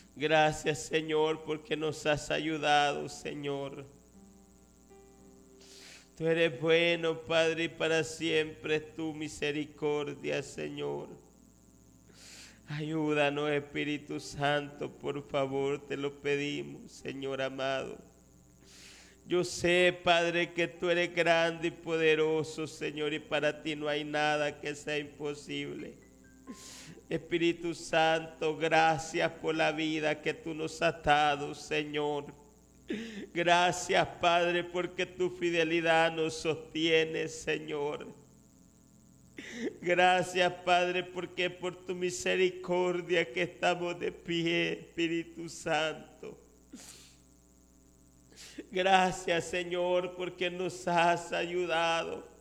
Gracias, Señor, porque nos has ayudado, Señor. Tú eres bueno, Padre, y para siempre es tu misericordia, Señor. Ayúdanos, Espíritu Santo, por favor, te lo pedimos, Señor amado. Yo sé, Padre, que tú eres grande y poderoso, Señor, y para ti no hay nada que sea imposible. Espíritu Santo, gracias por la vida que tú nos has dado, Señor. Gracias, Padre, porque tu fidelidad nos sostiene, Señor. Gracias, Padre, porque por tu misericordia que estamos de pie, Espíritu Santo. Gracias, Señor, porque nos has ayudado.